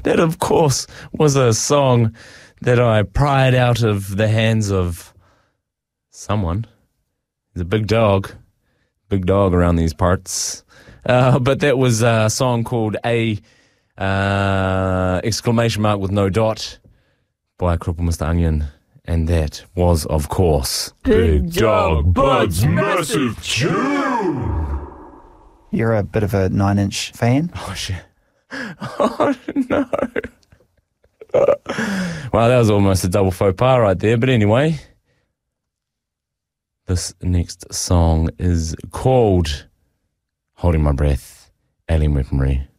That, of course, was a song that I pried out of the hands of someone. He's a big dog around these parts. But that was a song called A exclamation mark with no dot by Cripple Mr. Onion. And that was, of course, Big Dog Bud's Massive Tune. You're a bit of a 9 Inch fan? Oh, shit. Oh, no. Wow, that was almost a double faux pas right there. But anyway, this next song is called Holding My Breath, Alien Weaponry.